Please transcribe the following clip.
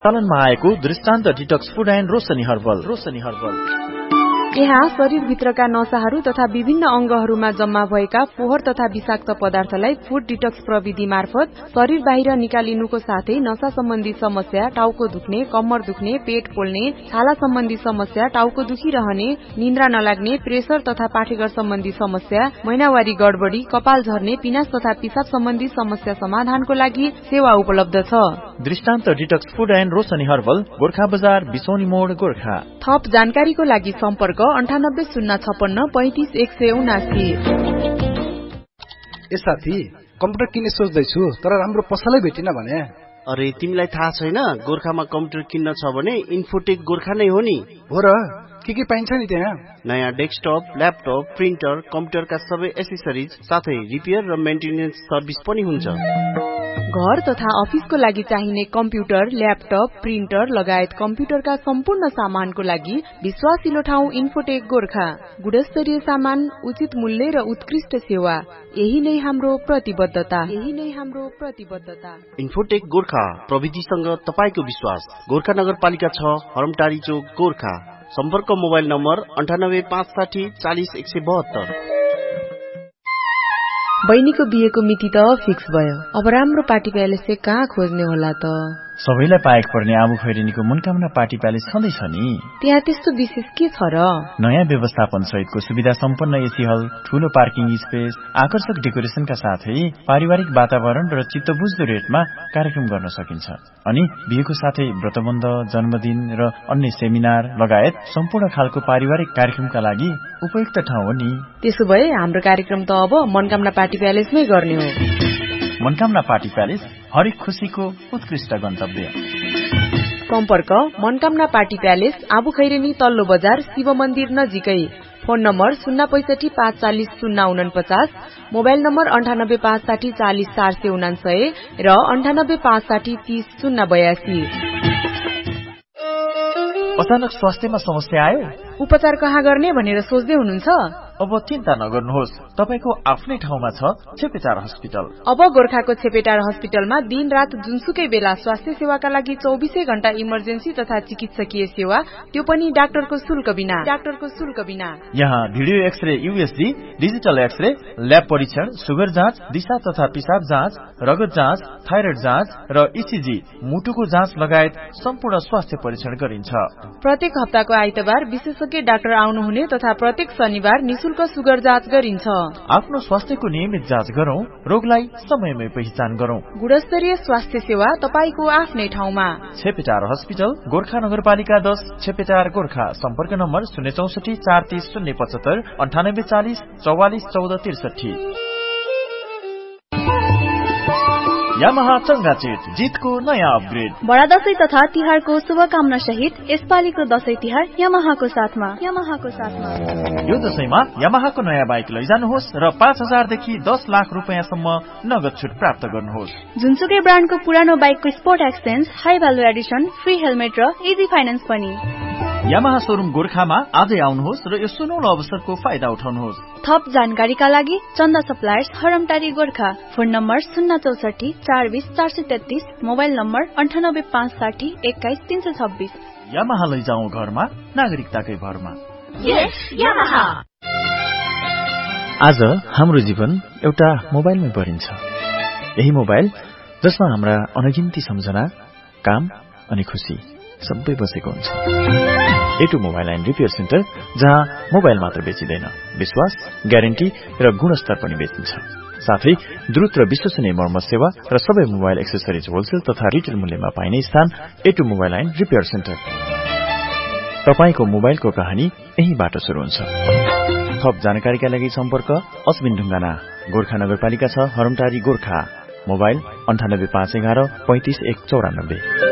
चलनमा आएको दृष्टान्त detox food and Roshni herbal यहाँ शरीरभित्रका नसाहरू तथा विभिन्न अंगहरूमा जम्मा भएका फोहोर तथा विषाक्त पदार्थलाई फुड डिटक्स प्रविधि मार्फत शरीर बाहिर निकालिनुको साथै नसा सम्बन्धी समस्या, टाउको दुख्ने, कम्मर दुख्ने, पेट पोल्ने, छाला सम्बन्धी समस्या, टाउको दुखिरहने, निन्द्रा नलाग्ने, प्रेसर तथा पाठेघर सम्बन्धी समस्या, महिनावारी गडबडी, कपाल झर्ने, पिनास तथा पिसाब सम्बन्धी समस्या समाधानको लागि सेवा उपलब्ध छ। दृष्टान्त detox food and Roshni herbal, Gorkha बजार, बिसोनी मोड, गोर्खा। थप जानकारीको लागि सम्पर्क 980656 35179। ए साथी, कम्प्युटर किन्ने सोच्दैछु तर राम्रो पसलै भेटिन भने। अरे तिमीलाई थाहा छैन, गोर्खामा कम्प्युटर किन्न छ भने इन्फोटेक गोर्खा नै हो नि। हो र, के पाइन्छ नि त्यहाँ? नयाँ डेस्कटप, ल्यापटप, प्रिन्टर, कम्प्युटरका सबै एसेसरिज साथै रिपेयर र मेन्टेनेन्स सर्भिस पनि हुन्छ। घर तथा अफिसको लागि चाहिने कम्प्युटर, ल्यापटप, प्रिन्टर लगायत कम्प्युटरका सम्पूर्ण सामानको लागि विश्वासिलो ठाउँ इन्फोटेक गोर्खा। गुणस्तरीय सामान, उचित मूल्य र उत्कृष्ट सेवा, यही नै हाम्रो प्रतिबद्धता। इन्फोटेक गोर्खा, प्रविधिसँग तपाईको विश्वास। गोर्खा नगरपालिका 6, हरमटारी चोक, गोर्खा। सम्पर्क मोबाइल नम्बर 9856 40 172। बहिनीको बिहेको मिति त फिक्स भयो, अब राम्रो पार्टी प्यालेस चाहिँ कहाँ खोज्ने होला त? सबैलाई पाएको पर्ने आबु खैरेनीको मनकामना पार्टी प्यालेस छँदैछ नि। त्यहाँ त्यस्तो विशेष के छ र? नयाँ व्यवस्थापन सहितको सुविधा सम्पन्न एसी हल, ठूलो पार्किङ स्पेस, आकर्षक डेकोरेसनका साथै पारिवारिक वातावरण र चित्तबुझ्दो रेटमा कार्यक्रम गर्न सकिन्छ। अनि बिहेको साथै व्रतबन्ध, जन्मदिन र अन्य सेमिनार लगायत सम्पूर्ण खालको पारिवारिक कार्यक्रमका लागि उपयुक्त ठाउँ हो नि। त्यसो भए हाम्रो कार्यक्रम त अब मनकामना पार्टी प्यालेसमै गर्ने हो। मनकामना पार्टी प्यालेस, हरेक खुशीको उत्कृष्ट गन्तव्य। सम्पर्क मनकामना पार्टी प्यालेस, आबु खैरेनी तल्लो बजार, शिव मन्दिर नजिकै। फोन नम्बर 065 540 049, मोबाइल नम्बर 98 560 40 479 र 98 560 30 082। अचानक स्वास्थ्यमा समस्या आयो, उपचार कहाँ गर्ने भनेर सोच्दै हुनुहुन्छ? अब चिन्ता नगर्नुहोस्, तपाईको आफ्नै ठाउँमा छ छेपेटार हस्पिटल। अब गोर्खाको छेपेटार हस्पिटलमा दिन रात जुनसुकै बेला स्वास्थ्य सेवाका लागि 24 घण्टा इमर्जेन्सी तथा चिकित्सकीय सेवा, त्यो पनि डाक्टरको शुल्क बिना। यहाँ video x-ray USG, digital x-ray, lab परीक्षण, सुगर जाँच, दिशा तथा पिसाब जाँच, रगत जाँच, थाइरोइड जाँच र इसिजी, मुटुको जाँच लगायत सम्पूर्ण स्वास्थ्य परीक्षण गरिन्छ। प्रत्येक हप्ताको आइतबार विशेषज्ञ डाक्टर आउनुहुने तथा प्रत्येक शनिबार निशुल्क सुगर जाँच गरिन्छ। आफ्नो स्वास्थ्यको नियमित जाँच गरौं, रोगलाई समयमै पहिचान गरौं। गुणस्तरीय स्वास्थ्य सेवा तपाईको आफ्नै ठाउँमा। छेपेटार हस्पिटल, गोर्खा नगरपालिका 10, छेपेटार, गोर्खा। सम्पर्क नम्बर 064 430 075 98 40 44 14 63। यामाहा चंगाचेट, जितको नयाँ अपग्रेड। बडा दशैं तथा तिहारको शुभकामना सहित यसपालिको दशैं तिहार यामाहाको साथमा। यो दशैंमा यामाहाको नयाँ बाइक लैजानुहोस् र 5000 देखि 10 लाख रुपैयाँसम्म नगद छुट प्राप्त गर्नुहोस्। जुनसुकै ब्रान्डको पुरानो बाइकको sport exchange, high value Edison, free helmet र इजी फाइनान्स पनि। यामाहा शोरूम गोर्खामा आजै आउनुहोस् र यो सुनौलो अवसरको फाइदा उठाउनुहोस्। थप जानकारीका लागि चन्दा suppliers, हरमटारी, Gorkha. Phone number 064 420 433, mobile number 98 560 21 326। Yamaha लैजाऊ घरमा, नागरिकताकै भरमा। यामाहा। आज हाम्रो जीवन एउटा मोबाइलमै परिन्छ। यही मोबाइल जसमा हाम्रा अनगिन्ती सम्झना, काम अनि खुशी सबै बसेको हुन्छ। A2 mobile and repair centre, जहाँ मोबाइल मात्र बेचिँदैन, विश्वास, ग्यारेन्टी र गुणस्तर पनि बेचिन्छ। साथै द्रुत र विश्वसनीय मर्मत सेवा र सबै मोबाइल एक्सेसरिज होलसेल तथा रिटेल मूल्यमा पाइने स्थान A2 mobile and repair centre. तपाईको मोबाइलको कहानी यहीबाट सुरु हुन्छ। थप जानकारीका लागि सम्पर्क अस्मिन ढुङ्गाना, गोर्खा नगरपालिका 6, हरमटारी, गोर्खा। मोबाइल 98 511 35 194।